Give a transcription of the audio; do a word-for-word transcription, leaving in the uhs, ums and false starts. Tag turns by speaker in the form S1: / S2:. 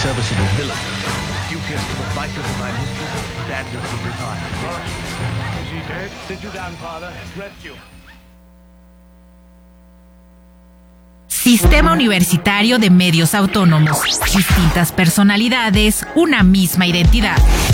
S1: serviceable villain. Duteous to the vices of my mistress, Daniel will retire. Is he dead? Sit you down, father. Rest you.
S2: Sistema Universitario de Medios Autónomos. Distintas personalidades, una misma identidad.